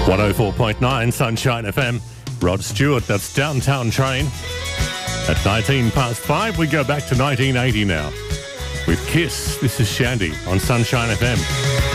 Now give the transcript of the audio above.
104.9 Sunshine FM. Rod Stewart, that's Downtown Train. At 19 past 5, we go back to 1980 now. With Kiss, this is Shandy on Sunshine FM.